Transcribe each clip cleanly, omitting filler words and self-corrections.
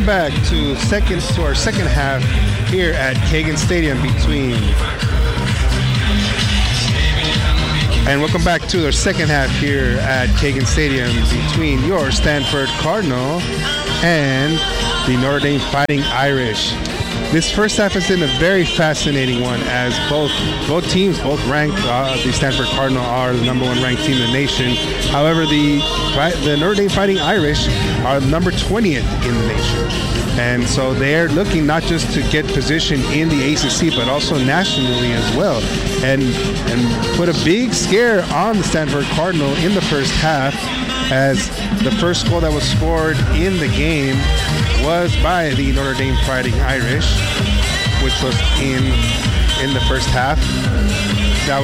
back to our second half here at Kagan Stadium welcome back to our second half here at Kagan Stadium between your Stanford Cardinal and the Notre Dame Fighting Irish. This first half has been a very fascinating one as both teams, both ranked. The Stanford Cardinal are the number one ranked team in the nation. However, the Notre Dame Fighting Irish are number 20th in the nation. And so they're looking not just to get position in the ACC, but also nationally as well. And put a big scare on the Stanford Cardinal in the first half, as the first goal that was scored in the game was by the Notre Dame Fighting Irish, which was in the first half. That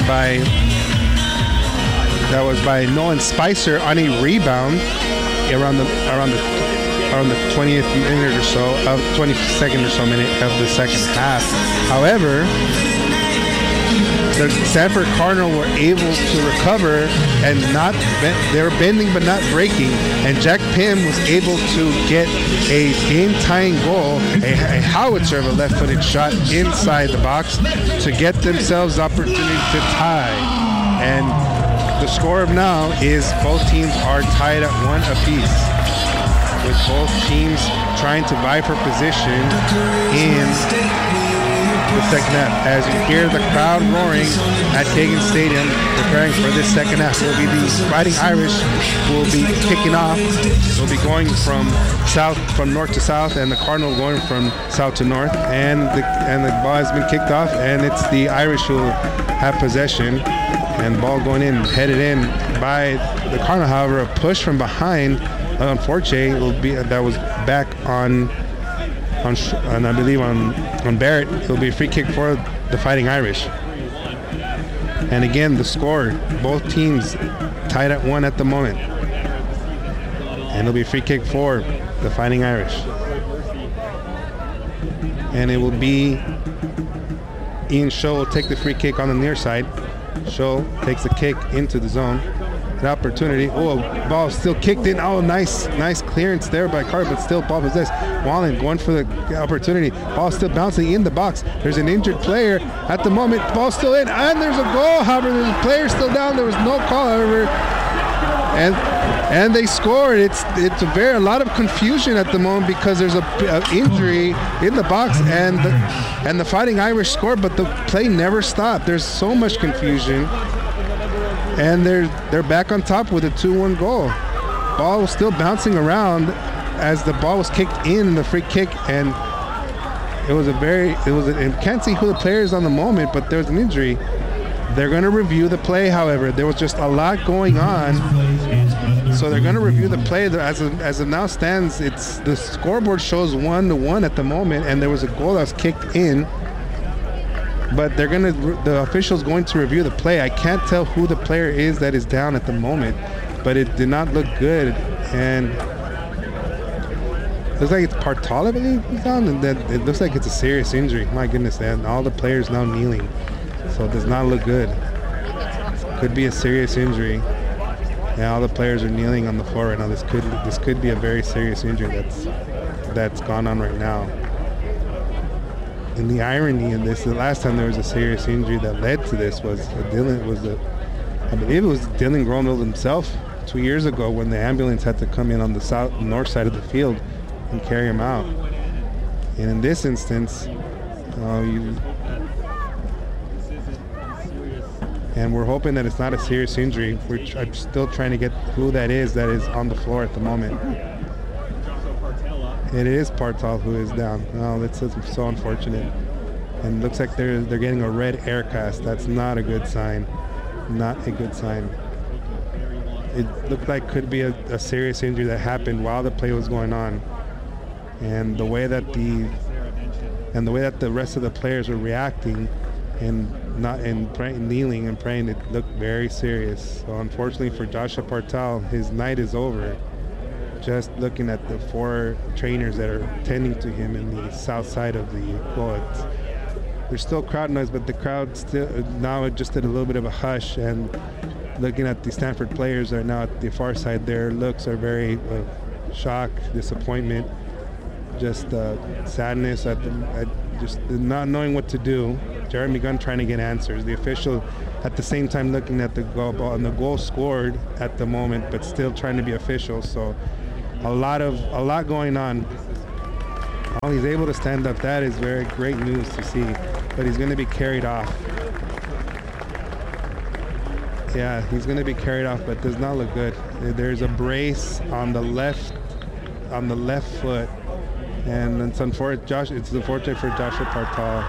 was by Nolan Spicer on a rebound around the 20th minute or so, 22nd or so minute of the second half. However, the Stanford Cardinal were able to recover and they were bending but not breaking. And Jack Pym was able to get a game-tying goal, a howitzer of a left-footed shot inside the box to get themselves the opportunity to tie. And the score of now is both teams are tied at 1 apiece, with both teams trying to vie for position in the second half. As you hear the crowd roaring at Kagan Stadium, preparing for this second half, will be the Fighting Irish who will be kicking off. They'll be going from north to south, and the Cardinal going from south to north. And the ball has been kicked off, and it's the Irish who will have possession. And ball going in, headed in by the Cardinal. However, a push from behind, unfortunately, that was back on I believe on Barrett. It'll be a free kick for the Fighting Irish. And again, the score, both teams tied at 1 at the moment. And it'll be a free kick for the Fighting Irish. And it will be Ian Scholl will take the free kick on the near side. Scholl takes the kick into the zone. An opportunity. Oh, ball still kicked in. Oh, nice clearance there by Carter, but still ball possessed. Wallen going for the opportunity. Ball still bouncing in the box. There's an injured player at the moment. Ball still in, and there's a goal. However, there's a player still down. There was no call, however, and they scored. It's a lot of confusion at the moment because there's a injury in the box, and the Fighting Irish scored, but the play never stopped. There's so much confusion. And they're back on top with a 2-1 goal. Ball was still bouncing around as the ball was kicked in the free kick, and I can't see who the player is on the moment, but there's an injury. They're going to review the play, however. There was just a lot going on, so they're going to review the play. As it now stands, the scoreboard shows 1-1 at the moment, and there was a goal that was kicked in. But the official's going to review the play. I can't tell who the player is that is down at the moment, but it did not look good. And it looks like it's Partal, I believe, is down, and then it looks like it's a serious injury. My goodness, and all the players now kneeling, so it does not look good. Could be a serious injury. And all the players are kneeling on the floor right now. This could be a very serious injury that's gone on right now. And the irony in this, the last time there was a serious injury that led to this I believe it was Dylan Gromel himself 2 years ago when the ambulance had to come in on the north side of the field and carry him out. And in this instance, and we're hoping that it's not a serious injury. I'm still trying to get who that is on the floor at the moment. It is Partal who is down. Oh, that's so unfortunate. And it looks like they're getting a red air cast. That's not a good sign. Not a good sign. It looked like could be a serious injury that happened while the play was going on. And the way that the rest of the players were reacting and kneeling and praying, it looked very serious. So unfortunately for Joshua Partal, his night is over. Just looking at the 4 trainers that are tending to him in the south side of the bullets. There's still crowd noise, but the crowd still now just at a little bit of a hush. And looking at the Stanford players right now at the far side, their looks are very shock, disappointment, just sadness at just not knowing what to do. Jeremy Gunn trying to get answers. The official at the same time looking at the goal ball and the goal scored at the moment, but still trying to be official. So a lot going on. Oh, he's able to stand up. That is very great news to see. But he's going to be carried off. Yeah, he's going to be carried off, but does not look good. There's a brace on the left foot, and it's unfortunate. It's unfortunate for Joshua Partal.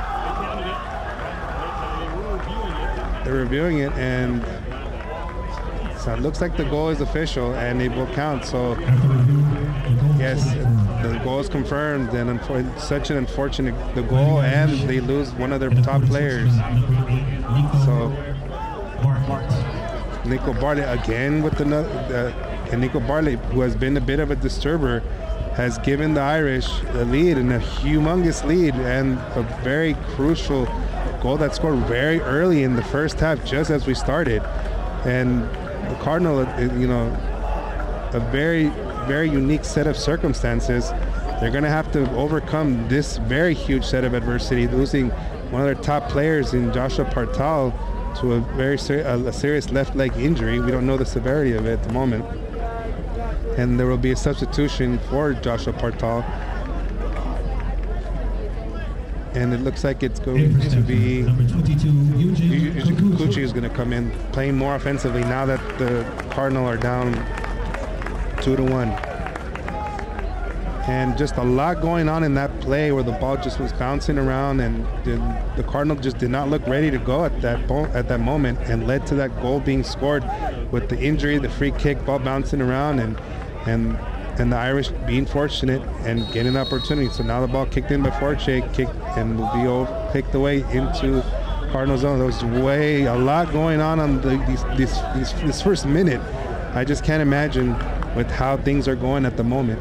They're reviewing it, and so it looks like the goal is official, and it will count. So yes, the goal is confirmed, and such an unfortunate the goal, and they lose one of their top players. So Nico Bartlett again with and Nico Bartlett, who has been a bit of a disturber, has given the Irish a lead, and a humongous lead, and a very crucial goal that scored very early in the first half, just as we started. And the Cardinal, you know, a very, very unique set of circumstances. They're going to have to overcome this very huge set of adversity, losing one of their top players in Joshua Partal to a very serious left leg injury. We don't know the severity of it at the moment. And there will be a substitution for Joshua Partal. And it looks like it's going to be Yuji Kikuchi is going to come in, playing more offensively now that the Cardinal are down 2-1. And just a lot going on in that play where the ball just was bouncing around, and the Cardinal just did not look ready to go at that moment, and led to that goal being scored with the injury, the free kick, ball bouncing around, and the Irish being fortunate and getting an opportunity. So now the ball kicked in by Forche, and will be kicked away into Cardinal zone. There was a lot going on this first minute. I just can't imagine with how things are going at the moment.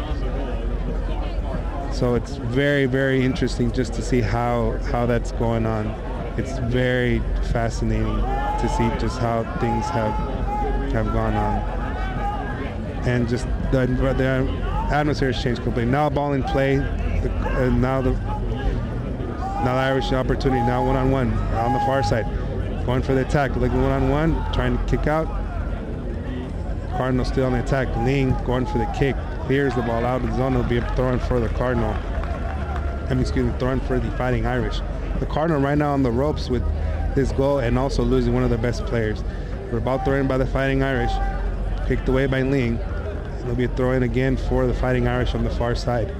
So it's very, very interesting just to see how that's going on. It's very fascinating to see just how things have gone on. And just the atmosphere has changed completely. Now ball in play, now the Irish opportunity, now one-on-one on the far side. Going for the attack, looking one-on-one, trying to kick out. Cardinal still on the attack. Ling going for the kick. Clears the ball out of the zone. It'll be a throw-in for the Cardinal. Throw-in for the Fighting Irish. The Cardinal right now on the ropes with this goal, and also losing one of their best players. We're about thrown in by the Fighting Irish. Kicked away by Ling. It'll be a throw-in again for the Fighting Irish on the far side.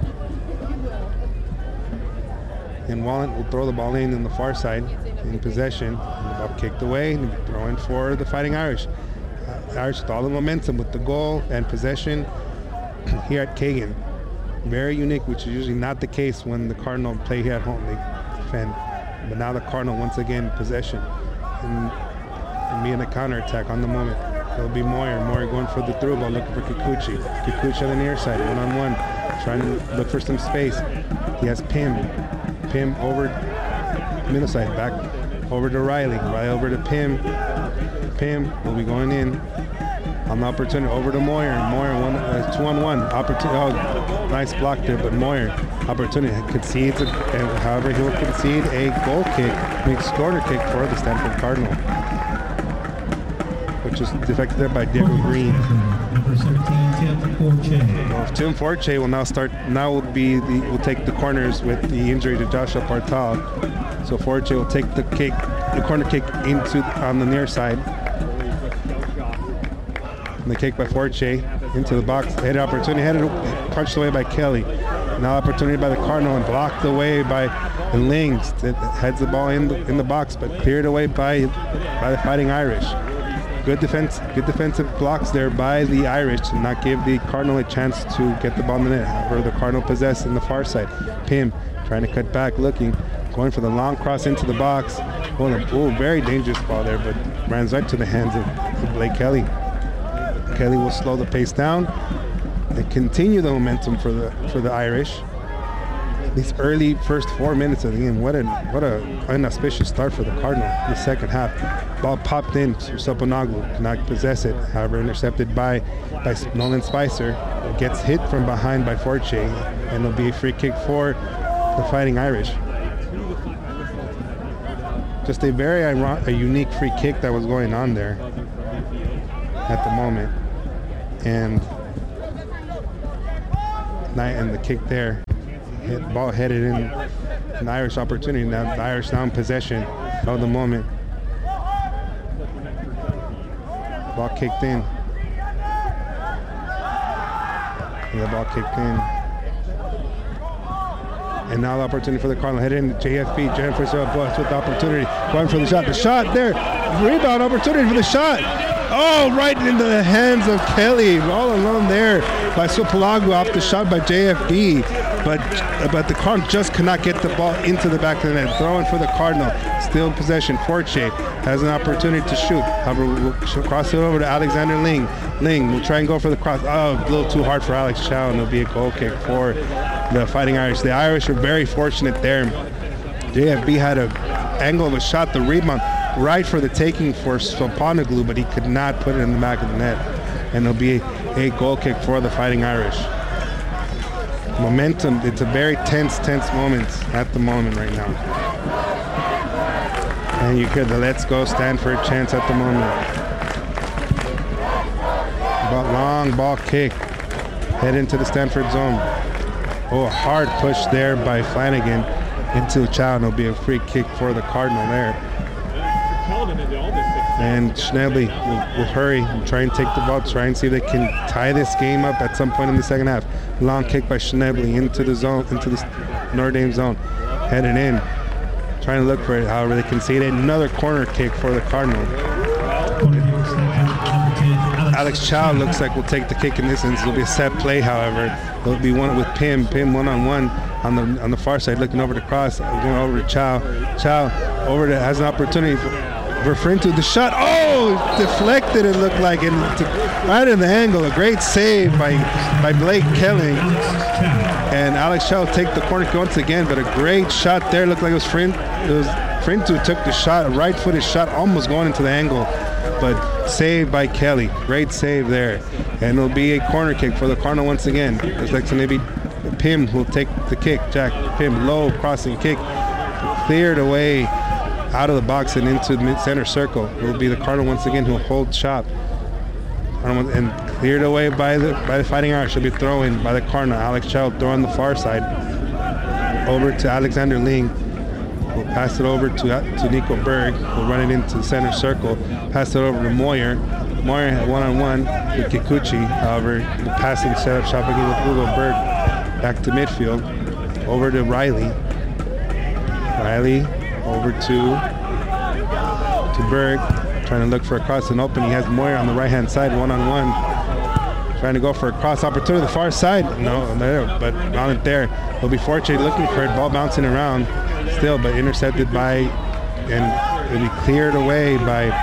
And Wallen will throw the ball in the far side, in possession. And the ball kicked away, and throw-in for the Fighting Irish. Irish with all the momentum with the goal and possession here at Kagan. Very unique, which is usually not the case when the Cardinal play here at home. They defend. But now the Cardinal once again possession. And be in a counterattack on the moment. It'll be Moyer. Moyer going for the through ball, looking for Kikuchi. Kikuchi on the near side, one-on-one. Trying to look for some space. He has Pim. Pim over middle side, back over to Riley. Riley over to Pim. Pim will be going in on the opportunity over to Moyer. Moyer 2-on-1 opportunity. Oh, nice block there, but Moyer opportunity concedes, and however he will concede a goal kick, makes corner kick for the Stanford Cardinal, which is deflected there by Diego Green. Number 17, Tim Forche. Well, Tim Forche will now start. Now will take the corners with the injury to Joshua Partal. So Forche will take the corner kick on the near side. And the kick by Forche into the box. Headed opportunity, punched away by Kelly. Now opportunity by the Cardinal, and blocked away by Ling. Heads the ball in the box, but cleared away by the Fighting Irish. Good defensive blocks there by the Irish to not give the Cardinal a chance to get the ball in the net. However, the Cardinal possessed in the far side. Pim trying to cut back, going for the long cross into the box. Oh, very dangerous ball there, but runs right to the hands of Blake Kelly. Kelly will slow the pace down and continue the momentum for the Irish. these early first 4 minutes of the game. What a inauspicious start for the Cardinal in the second half. Ball popped in to Sopoğlu, could not possess it. However, intercepted by Nolan Spicer. It gets hit from behind by Forte, and it'll be a free kick for the Fighting Irish. Just a very unique free kick that was going on there at the moment, and the kick there, ball headed in an Irish opportunity. Now the Irish now in possession of the moment. Ball kicked in. And the ball kicked in. And now the opportunity for the Cardinal. Headed in JFB. Jennifer Boss with the opportunity. Going for the shot. The shot there. Rebound opportunity for the shot. Oh, right into the hands of Kelly. All alone there by Sopoğlu off the shot by JFB. But the Cardinal just cannot get the ball into the back of the net. Throwing for the Cardinal. Still in possession. Forte has an opportunity to shoot. However, we'll cross it over to Alexander Ling. Ling will try and go for the cross. Oh, a little too hard for Alex Chow, and it'll be a goal kick for the Fighting Irish. The Irish are very fortunate there. JFB had an angle of a shot, the rebound, right for the taking for Sopoğlu, but he could not put it in the back of the net. And it'll be a goal kick for the Fighting Irish. Momentum, it's a very tense moment at the moment right now. And you hear the let's go Stanford chants at the moment. Long ball kick, head into the Stanford zone. Oh, a hard push there by Flanagan into Chow, and it'll be a free kick for the Cardinal there. And Schnebly will hurry and try and take the ball, try and see if they can tie this game up at some point in the second half. Long kick by Schnebly into the zone, into the Notre Dame zone. Headed in, trying to look for it. However, they concede it. Another corner kick for the Cardinal. Alex Chow looks like will take the kick in this instance. It'll be a set play, however. It'll be one with Pim one-on-one on the far side, looking over the cross, going over to Chow. Chow over to has an opportunity for Frintu. The shot, oh, deflected, it looked like, and right in the angle. A great save by Blake Kelly. And Alex Chow take the corner once again, but a great shot there. Looked like it was Frintu took the shot, a right-footed shot, almost going into the angle, but saved by Kelly. Great save there. And it'll be a corner kick for the Cardinal once again. Looks like maybe Pim will take the kick. Jack Pim, low crossing kick, cleared away out of the box and into the mid-center circle. It will be the Cardinal once again who will hold shot. And cleared away by the Fighting Irish. It'll be throw-in by the Cardinal. Alex Chow throwing the far side over to Alexander Ling. We'll pass it over to Nico Berg. We'll run it into the center circle. Pass it over to Moyer. Moyer had one-on-one with Kikuchi. However, the passing setup shot again with Hugo Berg. Back to midfield. Over to Riley. Riley over to Berg. Trying to look for a cross and open. He has Moyer on the right-hand side, one-on-one. Trying to go for a cross opportunity to the far side. No, but on it there. It'll be Forte looking for it. Ball bouncing around still, but intercepted and it'll be cleared away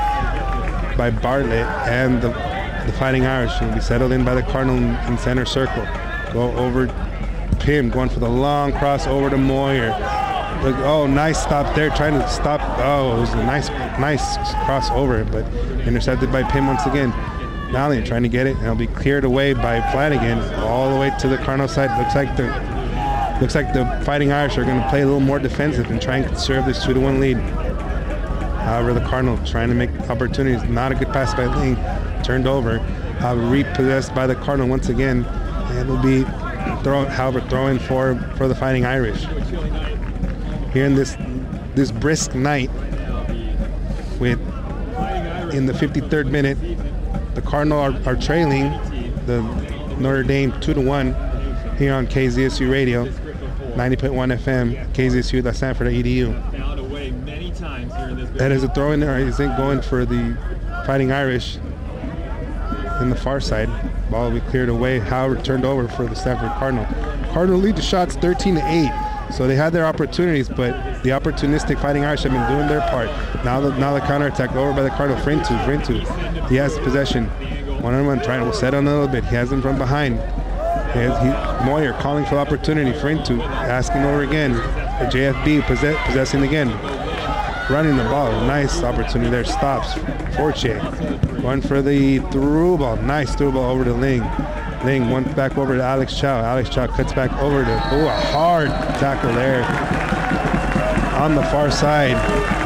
by Bartlett and the Fighting Irish. It'll be settled in by the Cardinal in center circle. Go over Pim, going for the long cross over to Moyer. Look, oh, nice stop there, trying to stop. Oh, it was a nice cross over, but intercepted by Pim once again. Valiant trying to get it, and it'll be cleared away by Flanagan all the way to the Cardinal side. Looks like the Fighting Irish are going to play a little more defensive and try and conserve this 2-1 lead. However, the Cardinal trying to make opportunities. Not a good pass by Ling, turned over. Repossessed by the Cardinal once again, and it'll be throw-in for the Fighting Irish. Here in this brisk night, in the 53rd minute, the Cardinal are trailing the Notre Dame 2-1 here on KZSU Radio, 90.1 FM, KZSU.Stanford.edu. That is a throw in there. I think going for the Fighting Irish in the far side. Ball will be cleared away. However, turned over for the Stanford Cardinal. Cardinal lead the shots 13-8. So they had their opportunities, but the opportunistic Fighting Irish have been doing their part. Now the counterattack over by the Cardinal. Frintu, he has possession. One-on-one, trying to set on a little bit. He has him from behind. Moyer calling for opportunity. Frintu asking over again. The JFB possessing again. Running the ball. Nice opportunity there. Stops. Forche going for the through ball. Nice through ball over to Ling. Ling went back over to Alex Chow. Alex Chow cuts back over to, a hard tackle there on the far side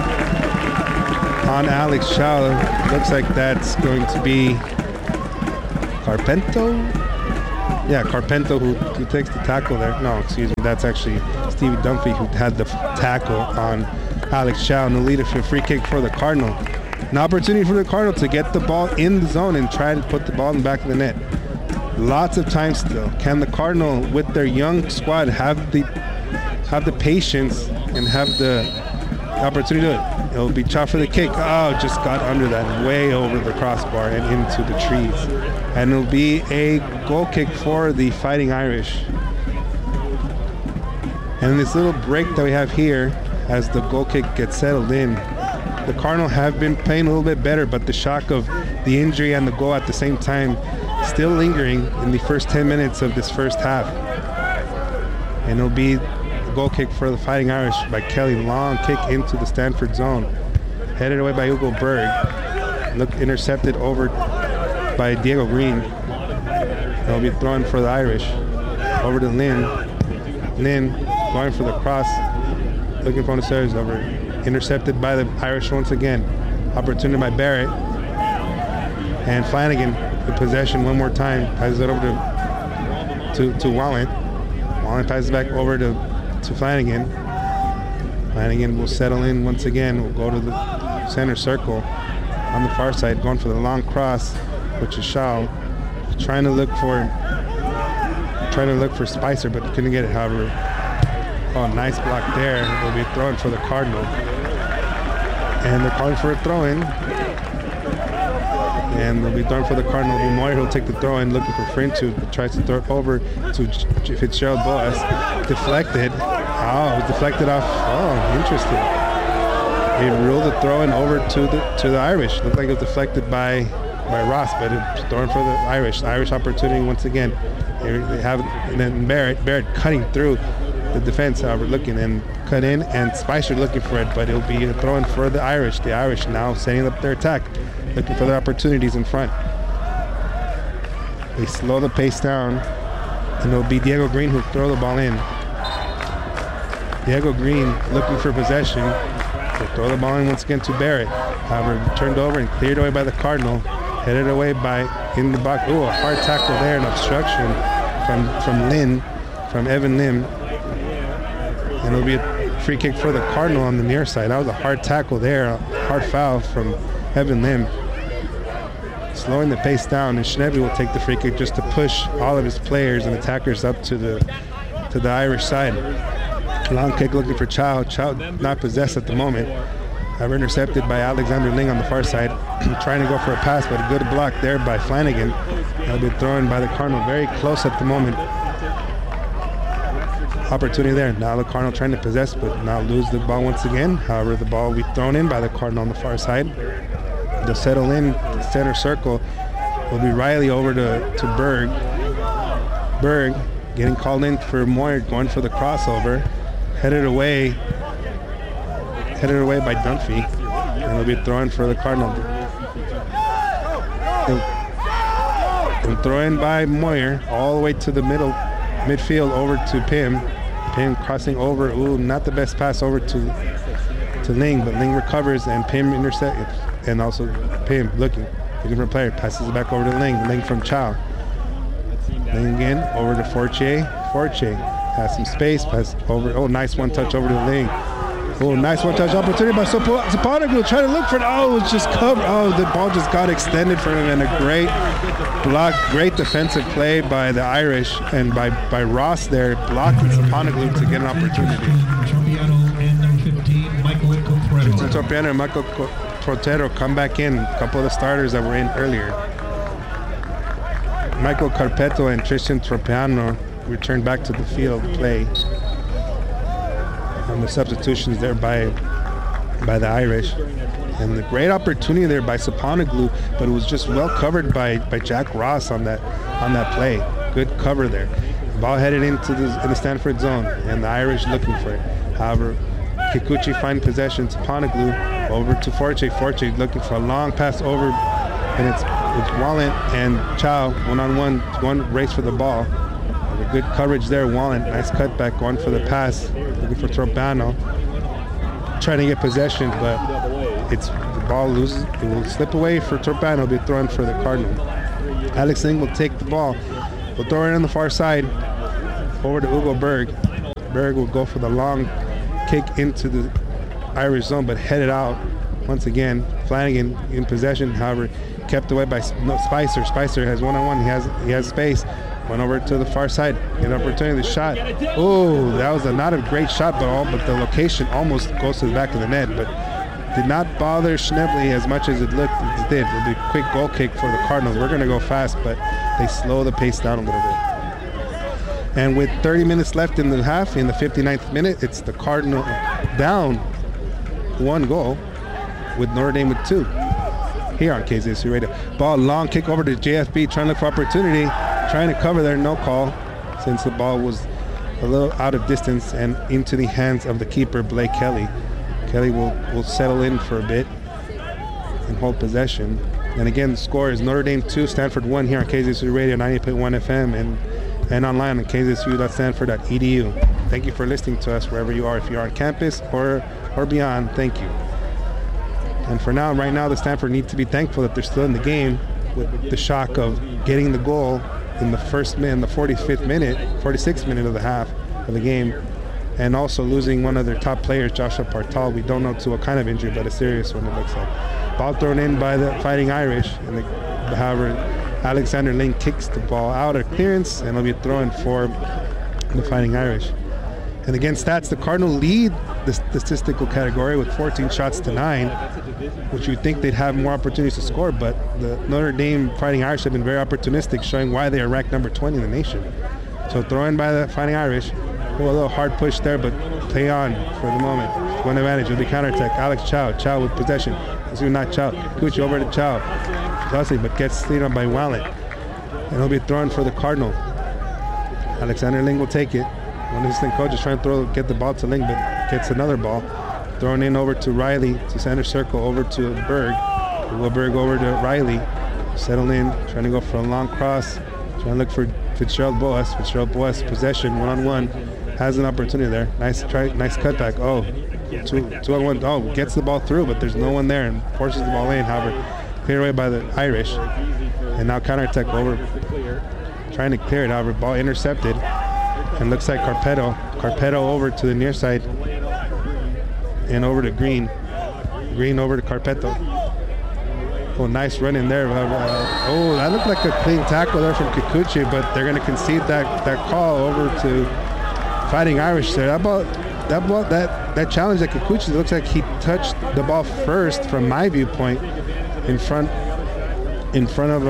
on Alex Chow. Looks like that's going to be Carpento. Yeah, Carpento who takes the tackle there. No, excuse me, that's actually Stevie Dunphy who had the tackle on Alex Chow, and the leader for free kick for the Cardinal. An opportunity for the Cardinal to get the ball in the zone and try to put the ball in the back of the net. Lots of time still. Can the Cardinal, with their young squad, have the patience and have the opportunity to do it? It'll be Chow for the kick. Oh, just got under that, way over the crossbar and into the trees. And it'll be a goal kick for the Fighting Irish. And this little break that we have here, as the goal kick gets settled in, the Cardinal have been playing a little bit better, but the shock of the injury and the goal at the same time still lingering in the first 10 minutes of this first half. And it'll be a goal kick for the Fighting Irish by Kelly. Long kick into the Stanford zone. Headed away by Hugo Berg. Intercepted over by Diego Green. They'll be throwing for the Irish. Over to Lynn. Lynn going for the cross. Looking for the service over. Intercepted by the Irish once again. Opportunity by Barrett. And Flanagan, the possession one more time. Passes it over to Wallen. Wallen passes back over to Flanagan. Flanagan will settle in once again. We'll go to the center circle on the far side, going for the long cross, which is Shaw. Trying to look for Spicer, but couldn't get it, however. Oh, nice block there. They'll be throwing for the Cardinal. And they're calling for a throw-in. And they'll be throwing for the Cardinal. It'll be Moyer who'll take the throw-in, looking for Frintu, tries to throw it over to Fitzgerald Boas. Deflected. Oh, it was deflected off. Oh, interesting. They ruled the throw-in over to the Irish. Looked like it was deflected by Ross, but it's thrown for the Irish. Irish opportunity once again. They have, and then Barrett cutting through the defense, however, looking and cut in, and Spicer looking for it, but it'll be a throw-in for the Irish. The Irish now setting up their attack, looking for their opportunities in front. They slow the pace down, and it'll be Diego Green who'll throw the ball in. Diego Green looking for possession. They'll throw the ball in once again to Barrett. However, turned over and cleared away by the Cardinal. Headed away in the box. Oh, a hard tackle there, an obstruction from Evan Lim. And it'll be a free kick for the Cardinal on the near side. That was a hard tackle there, a hard foul from Evan Lim. Slowing the pace down, and Schnebbe will take the free kick just to push all of his players and attackers up to the Irish side. Long kick looking for Chow. Chow not possessed at the moment. However, intercepted by Alexander Ling on the far side. Trying to go for a pass, but a good block there by Flanagan. That'll be thrown by the Cardinal very close at the moment. Opportunity there. Now the Cardinal trying to possess, but now lose the ball once again. However, the ball will be thrown in by the Cardinal on the far side. They'll settle in the center circle. Will be Riley over to Berg. Berg getting called in for Moyer, going for the crossover. Headed away by Dunphy, and it'll be thrown for the Cardinal. And throw in by Moyer all the way to the midfield over to Pim. Pim crossing over. Ooh, not the best pass over to Ling, but Ling recovers and Pim intercepts. And also Pim looking for a player, passes it back over to Ling. Ling from Chow. Ling again over to Forche. Forche has some space, pass over. Oh, nice one touch over to Ling. Oh, nice one-touch opportunity by Saponaglu. Trying to look for it. Oh, it's just covered. Oh, the ball just got extended for him, and a great block, great defensive play by the Irish and by Ross there, blocking Saponaglu to get an opportunity. Tristan Tropiano and Michael Cortero come back in. A couple of the starters that were in earlier. Michael Carpetto and Tristan Tropiano returned back to the field play. And the substitutions there by the Irish, and the great opportunity there by Saponaglu, but it was just well covered by Jack Ross on that play. Good cover there. Ball headed into in the Stanford zone, and the Irish looking for it. However, Kikuchi find possession to Poneglu, over to Forte. Forte looking for a long pass over, and it's Wallen and Chow one-on-one, one race for the ball. Good coverage there, Wallen. Nice cutback, going for the pass, looking for Turbano. Trying to get possession, but the ball loses. It will slip away for Turbano. It'll be thrown for the Cardinal. Alex Ling will take the ball. We'll throw it on the far side over to Ugo Berg. Berg will go for the long kick into the Irish zone, but headed out once again. Flanagan in possession, however, kept away by Spicer. Spicer has one-on-one. He has space. Went over to the far side. An opportunity to shot. Oh, that was not a great shot, but the location almost goes to the back of the net, but did not bother Schnebly as much as it did. It'll be a quick goal kick for the Cardinals. We're going to go fast, but they slow the pace down a little bit. And with 30 minutes left in the half, in the 59th minute, it's the Cardinal down 1 goal with Notre Dame with 2. Here on KZSU Radio. Ball, long kick over to JFB, trying to look for opportunity. Trying to cover there, no call, since the ball was a little out of distance and into the hands of the keeper, Blake Kelly. Kelly will settle in for a bit and hold possession. And again, the score is Notre Dame 2, Stanford 1 here on KZSU Radio 98.1 FM and online on kzsu.stanford.edu. Thank you for listening to us wherever you are, if you're on campus or beyond. Thank you. And for now, right now, the Stanford need to be thankful that they're still in the game with the shock of getting the goal in the first minute, in the 46th minute of the half of the game, and also losing one of their top players, Joshua Partal. We don't know to what kind of injury, but a serious one, it looks like. Ball thrown in by the Fighting Irish, and however, Alexander Ling kicks the ball out of clearance, and it'll be thrown for the Fighting Irish. And again, stats, the Cardinal lead the statistical category with 14 shots to 9, which you'd think they'd have more opportunities to score, but the Notre Dame Fighting Irish have been very opportunistic, showing why they are ranked number 20 in the nation. So throw in by the Fighting Irish. A little hard push there, but play on for the moment. One advantage with the counterattack. Alex Chow. Chow with possession. This is not Chow. Kuchi over to Chow. Chelsea, but gets cleaned up by Wallet. And he'll be thrown for the Cardinal. Alexander Ling will take it. One assistant coach is trying to get the ball to Ling, but gets another ball. Thrown in over to Riley, to center circle, over to Berg. Berg over to Riley. Settle in, trying to go for a long cross. Trying to look for Fitzgerald Boas. Fitzgerald Boas, possession, one-on-one. Has an opportunity there. Nice cutback. Oh, two-on-one. Oh, gets the ball through, but there's no one there and forces the ball in. However, cleared away by the Irish. And now counterattack over. Trying to clear it, however, ball intercepted. And looks like Carpetto. Carpetto over to the near side. And over to Green. Green over to Carpetto. Oh, nice run in there. Oh, that looked like a clean tackle there from Kikuchi, but they're going to concede that call over to Fighting Irish there. That challenge that Kikuchi, looks like he touched the ball first from my viewpoint in front of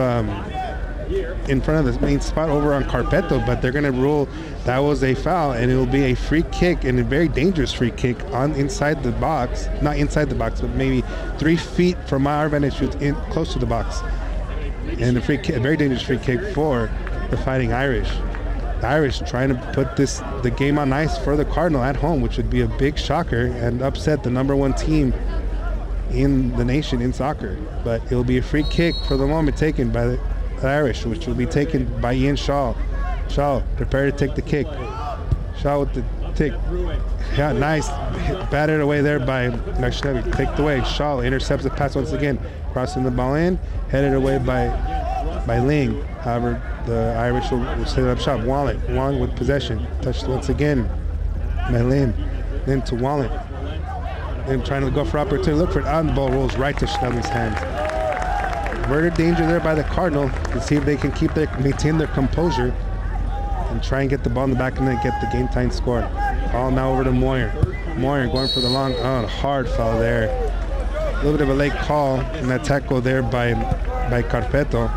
the main spot over on Carpetto, but they're going to rule that was a foul, and it will be a free kick, and a very dangerous free kick inside the box. Not inside the box, but maybe 3 feet from our vantage, close to the box. And a very dangerous free kick for the Fighting Irish. The Irish trying to put the game on ice for the Cardinal at home, which would be a big shocker and upset the number 1 team in the nation in soccer. But it will be a free kick for the moment taken by the Irish, which will be taken by Ian Shaw. Shaw, prepare to take the kick. Shaw with the tick. Yeah, nice. Batted away there by Schnebly. Kicked away. Shaw intercepts the pass once again. Crossing the ball in. Headed away by Ling. However, the Irish will set up shop. Wallet with possession. Touched once again by Lin. Then to Wallet. Then trying to go for opportunity. Look for it. On the ball rolls right to Schnebly's hands. Murder danger there by the Cardinal to see if they can maintain their composure and try and get the ball in the back and then get the game time score. Ball now over to Moyer. Moyer going for the long, hard foul there. A little bit of a late call in that tackle there by Capreto,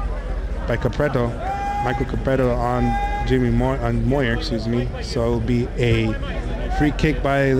Michael Capreto on Moyer, excuse me. So it'll be a free kick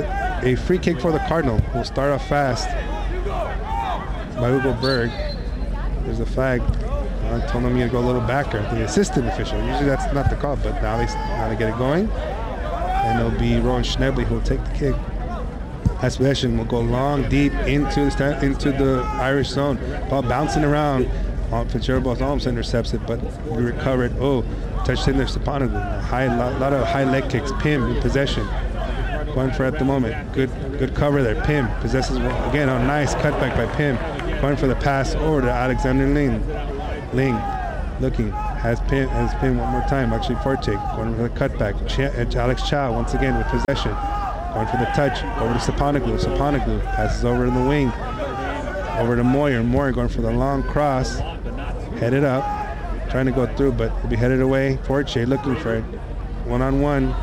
for the Cardinal. We'll start off fast by Ugo Berg. There's a flag. I told them you go a little backer, the assistant official. Usually that's not the call, but now they get it going. And it'll be Rowan Schnebley who will take the kick. Last possession will go long, deep into the Irish zone. Ball bouncing around. Fitzgerald almost intercepts it, but we recovered. Oh, touched in there, Stepanoglu. A lot of high leg kicks. Pim in possession. Going for it at the moment. Good cover there. Pim possesses again. A nice cutback by Pim. Going for the pass over to Alexander Ling. Ling looking. Has Pim one more time. Actually, Forte going for the cutback. Alex Chow once again with possession. Going for the touch. Over to Stepanoglu. Stepanoglu passes over in the wing. Over to Moyer. Moyer going for the long cross. Headed up. Trying to go through, but will be headed away. Forte looking for it. One-on-one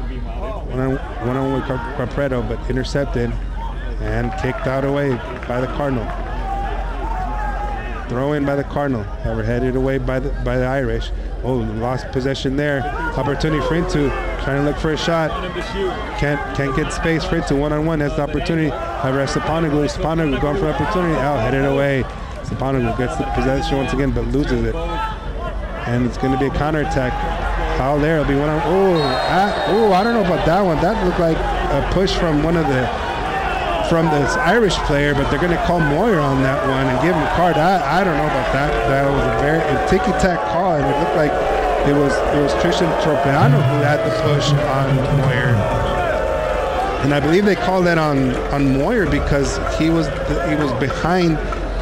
with Carpredo, but intercepted and kicked out away by the Cardinal. Throw in by the Cardinal. However, headed away by the Irish. Oh, lost possession there. Opportunity for Intu. Trying to look for a shot. Can't get space for Intu. One-on-one. That's the opportunity. However, Stepanoglu going for opportunity. Out, headed away. Stepanoglu gets the possession once again, but loses it. And it's going to be a counterattack. Foul there. It'll be one on. I don't know about that one. That looked like a push from this Irish player, but they're going to call Moyer on that one and give him a card. I don't know about that. That was a very ticky-tack call, and it looked like it was Tristan Tropiano who had the push on Moyer. And I believe they called that on Moyer because he was behind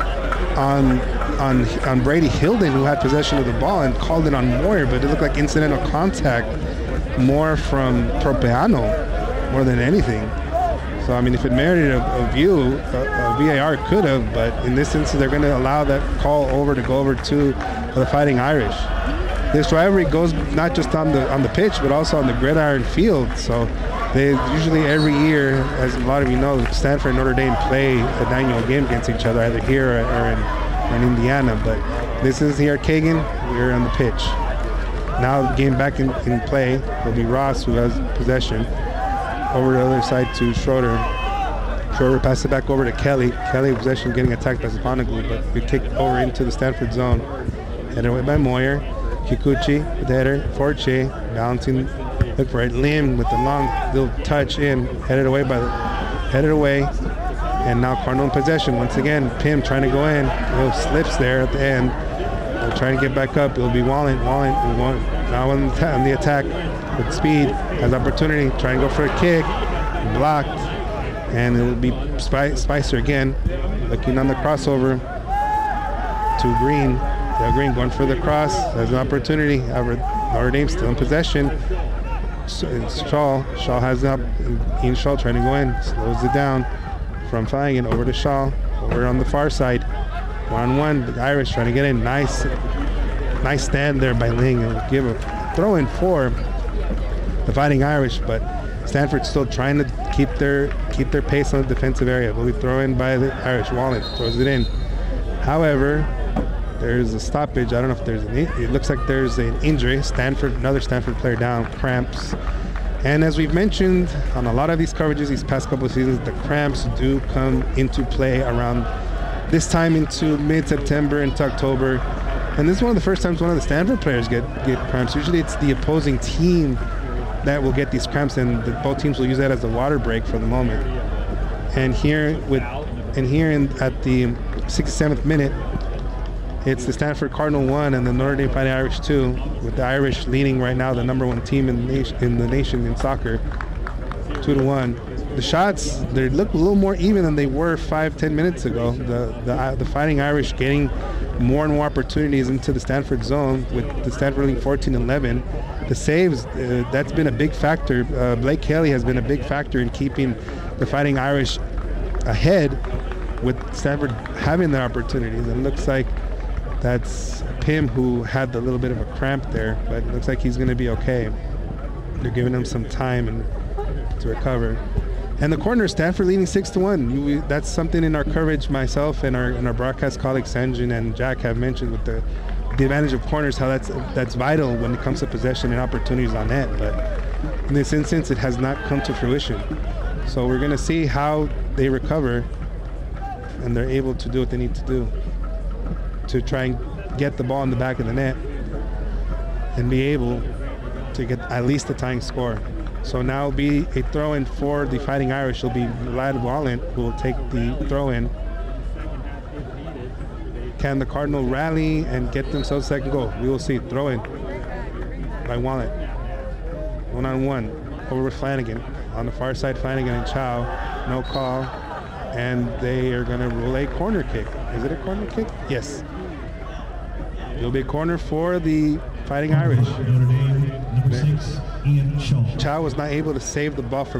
on Brady Hilden, who had possession of the ball, and called it on Moyer, but it looked like incidental contact more from Tropiano more than anything. So, I mean, if it merited a VAR could have, but in this instance, they're going to allow that call to go over to the Fighting Irish. This rivalry goes not just on the pitch, but also on the gridiron field. So they usually every year, as a lot of you know, Stanford and Notre Dame play an annual game against each other, either here or in Indiana. But this is here at Kagan. We're on the pitch. Now the game back in play will be Ross, who has possession. Over the other side to Schroeder. Schroeder passes it back over to Kelly. Kelly possession getting attacked by Stepanoglu, but we kick over into the Stanford zone. Headed away by Moyer. Kikuchi with the header. Forte balancing. Look for it. Lim with the long little touch in. Headed away. And now Cardinal in possession. Once again, Pim trying to go in. Little slips there at the end. They're trying to get back up. It'll be Wallen. Now on the attack with speed. Has opportunity. Trying to go for a kick. Blocked. And it'll be Spicer again. Looking on the crossover to Green. Dale Green going for the cross. Has an opportunity. Notre Dame still in possession. So it's Shaw. Shaw has up. Ian Shaw trying to go in. Slows it down from Feigen over to Shaw. Over on the far side. 1-on-1. The Irish trying to get in. Nice stand there by Ling. It'll give a throw in for the Fighting Irish, but Stanford's still trying to keep their pace on the defensive area. Will be thrown in by the Irish. Wallen throws it in. However, there's a stoppage. I don't know if it looks like there's an injury. Another Stanford player down, cramps. And as we've mentioned on a lot of these coverages these past couple of seasons, the cramps do come into play around this time into mid-September into October. And this is one of the first times one of the Stanford players get cramps. Usually it's the opposing team that will get these cramps, and both teams will use that as a water break for the moment. And here at the 67th minute, it's the Stanford Cardinal 1 and the Notre Dame Fighting Irish 2, with the Irish leading right now the number one team in the nation in soccer, 2-1. The shots, they look a little more even than they were 5-10 minutes ago. The Fighting Irish getting more and more opportunities into the Stanford zone, with the Stanford leading 14-11. The saves, that's been a big factor. Blake Kelly has been a big factor in keeping the Fighting Irish ahead, with Stanford having their opportunities. And it looks like that's Pim who had the little bit of a cramp there, but it looks like he's going to be okay. They're giving him some time to recover. And the corner, Stanford leading 6-1. That's something in our coverage, myself and our broadcast colleagues Sanjin and Jack have mentioned, with the advantage of corners, how that's vital when it comes to possession and opportunities on net. But in this instance, it has not come to fruition. So we're going to see how they recover and they're able to do what they need to do to try and get the ball in the back of the net and be able to get at least the tying score. So now it'll be a throw-in for the Fighting Irish. It'll be Vlad Wallen who will take the throw-in. Can the Cardinal rally and get themselves second goal? We will see. Throw-in by Wallen. One-on-one over with Flanagan. On the far side, Flanagan and Chow. No call. And they are going to rule a corner kick. Is it a corner kick? Yes. It'll be a corner for the Fighting Irish. Notre Dame, number 6, Ian Shaw. Chow was not able to save the ball from